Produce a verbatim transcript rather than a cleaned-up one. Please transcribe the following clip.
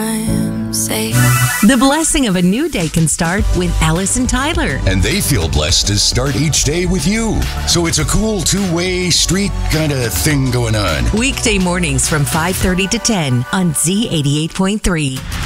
Safe. The blessing of a new day can start with Alice and Tyler. And they feel blessed to start each day with you. So it's a cool two-way street kind of thing going on. Weekday mornings from five thirty to ten on Z eighty-eight point three.